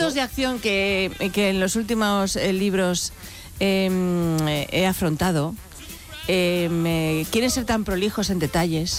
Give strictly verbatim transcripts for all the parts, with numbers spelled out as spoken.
esos de acción que, que en los últimos eh, libros eh, he afrontado, eh, me, quieren ser tan prolijos en detalles.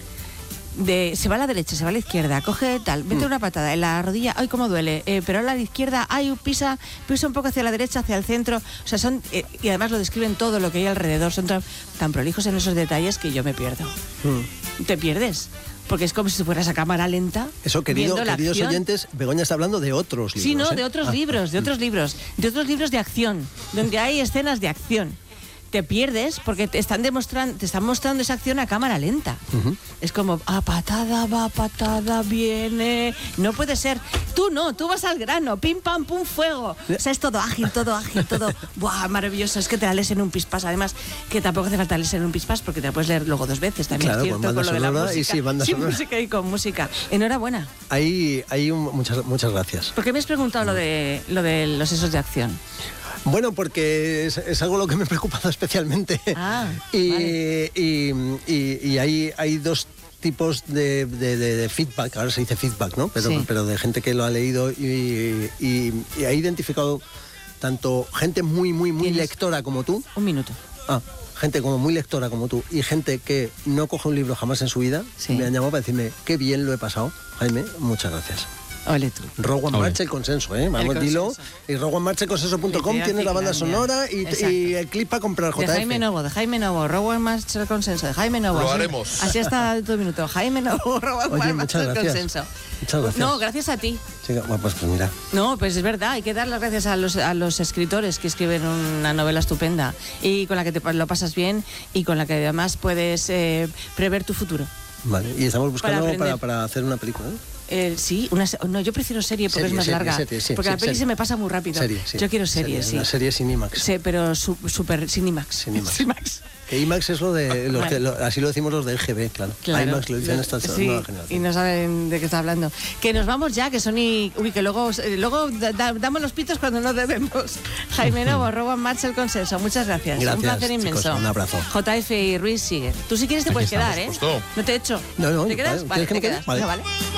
De, se va a la derecha, se va a la izquierda, coge tal, mete mm. una patada en la rodilla, ay cómo duele, eh, pero a la izquierda, ay pisa, pisa un poco hacia la derecha, hacia el centro, o sea, son, eh, y además lo describen todo lo que hay alrededor, son tan, tan prolijos en esos detalles que yo me pierdo. Mm. Te pierdes. Porque es como si fueras a cámara lenta. Eso, querido, queridos oyentes, Begoña está hablando de otros libros. Sí, no, ¿eh? de otros ah. libros, de otros libros, de otros libros de acción, donde hay escenas de acción. Te pierdes porque te están demostrando, te están mostrando esa acción a cámara lenta. Uh-huh. Es como, a patada, va, patada, viene. No puede ser. Tú no, tú vas al grano, pim, pam, pum, fuego. O sea, es todo ágil, todo ágil, todo. ¡Buah, maravilloso! Es que te la lees en un pispás. Además, que tampoco hace falta leerse en un pispás porque te la puedes leer luego dos veces. También claro, es cierto, con, con lo de la música. Y sí, banda sí, sonora. música y con música. Enhorabuena. Ahí, ahí un, muchas, muchas gracias. ¿Por qué me has preguntado lo de, lo de los esos de acción? Bueno, porque es, es algo lo que me ha preocupado especialmente. Ah, y, vale. y, y, y hay, hay dos tipos de, de, de, de feedback, ahora se dice feedback, ¿no? Pero, sí. pero de gente que lo ha leído y, y, y ha identificado tanto gente muy, muy, muy lectora como tú. Un minuto. Ah, gente como muy lectora como tú y gente que no coge un libro jamás en su vida. Sí. Me han llamado para decirme qué bien lo he pasado. Jaime, muchas gracias. Ole tú. Rogue One March, el consenso, ¿eh? Vamos, dilo. Y rogue one march el consenso punto com tiene la banda sonora y, y el clip para comprar J F. De Jaime Novo, de Jaime Novo, Rogue One March el consenso, de Jaime Novo. Lo así, haremos. Así hasta todo minuto. Jaime Novo, Rogue One March el consenso. Muchas gracias. No, gracias a ti. Sí, bueno, pues, pues mira. No, pues es verdad, hay que dar las gracias a los, a los escritores que escriben una novela estupenda y con la que te lo pasas bien y con la que además puedes eh, prever tu futuro. Vale, y estamos buscando para, para, para hacer una película, ¿eh? Eh, sí, una, no, yo prefiero serie porque serie, es más serie, larga. Serie, sí, porque sí, la peli serie. se me pasa muy rápido. Serie, sí. Yo quiero serie, serie sí. Una serie sin IMAX. Sí, pero su, super sin IMAX. Sin IMAX. Sin IMAX. Que IMAX es lo de, los que, lo, así lo decimos los de L G B, claro. claro. IMAX lo dicen estas sí, nueva generación. Y no saben de qué está hablando. Que nos vamos ya, que son y... Uy, que luego, luego da, damos los pitos cuando no debemos. Jaime Novo, Rogue One March el consenso. Muchas gracias. Gracias, un placer inmenso. Chicos, un abrazo. J F y Ruiz sigue. Tú si quieres te puedes quedar, ¿eh? Justo. No te he hecho. No, no. ¿Te quedas? Vale, vale, te que quedas. vale. Vale.